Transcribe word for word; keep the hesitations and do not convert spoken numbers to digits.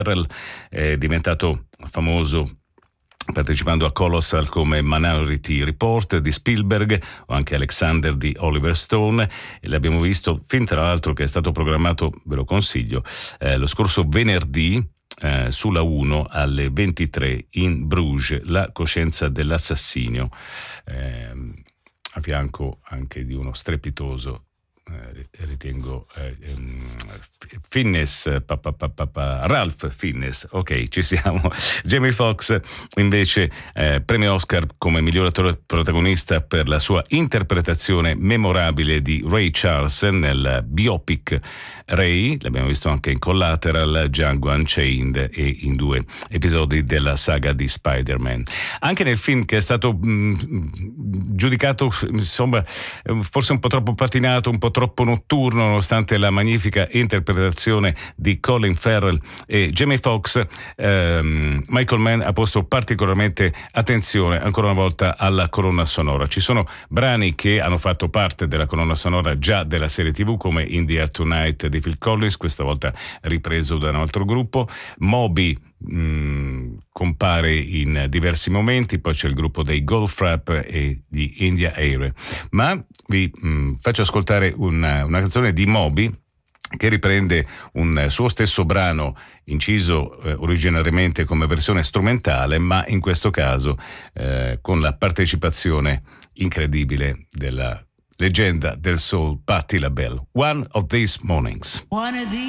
è diventato famoso partecipando a Colossal come Minority Report di Spielberg o anche Alexander di Oliver Stone, e l'abbiamo visto, film tra l'altro che è stato programmato, ve lo consiglio, eh, lo scorso venerdì eh, sulla uno alle ventitré in Bruges, La coscienza dell'assassinio, eh, a fianco anche di uno strepitoso Eh, ritengo eh, um, Fiennes, pa, pa, pa, pa, pa, Ralph Fiennes, ok, ci siamo. Jamie Foxx invece eh, premio Oscar come miglior attore protagonista per la sua interpretazione memorabile di Ray Charles nel biopic Ray, l'abbiamo visto anche in Collateral, Django Unchained e in due episodi della saga di Spider-Man. Anche nel film che è stato mh, giudicato insomma forse un po' troppo patinato, un po' troppo notturno, nonostante la magnifica interpretazione di Colin Farrell e Jamie Foxx, ehm, Michael Mann ha posto particolarmente attenzione ancora una volta alla colonna sonora. Ci sono brani che hanno fatto parte della colonna sonora già della serie tivù, come In the Air Tonight di Phil Collins, questa volta ripreso da un altro gruppo. Moby mh, compare in diversi momenti, poi c'è il gruppo dei Goldfrapp e di India Air. Ma vi mh, faccio ascoltare una, una canzone di Moby che riprende un suo stesso brano inciso eh, originariamente come versione strumentale, ma in questo caso eh, con la partecipazione incredibile della leggenda del soul Patti LaBelle. One of These Mornings. One of these